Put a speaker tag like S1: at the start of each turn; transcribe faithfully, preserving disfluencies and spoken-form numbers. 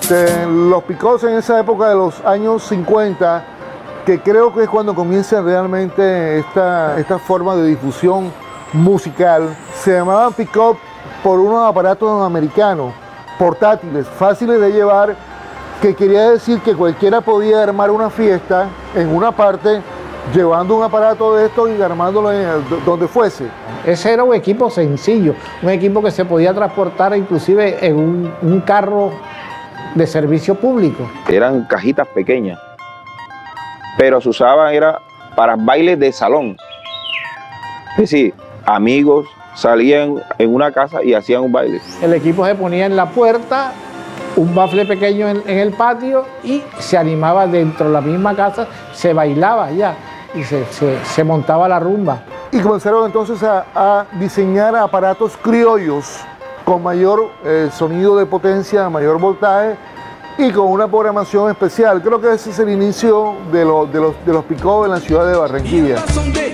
S1: Este, los pick-ups en esa época de los años cincuenta, que creo que es cuando comienza realmente esta, esta forma de difusión musical, se llamaban pick-up por unos aparatos americanos, portátiles, fáciles de llevar, que quería decir que cualquiera podía armar una fiesta en una parte, llevando un aparato de estos y armándolo en el, donde fuese.
S2: Ese era un equipo sencillo, un equipo que se podía transportar inclusive en un, un carro de servicio público.
S3: Eran cajitas pequeñas, pero se usaban era para bailes de salón. Es decir, amigos salían en una casa y hacían un baile.
S2: El equipo se ponía en la puerta, un bafle pequeño en, en el patio y se animaba dentro de la misma casa, se bailaba ya y se, se, se montaba la rumba.
S1: Y comenzaron entonces a, a diseñar aparatos criollos con mayor eh, sonido de potencia, mayor voltaje y con una programación especial. Creo que ese es el inicio de, lo, de los, de los pick-up en la ciudad de Barranquilla.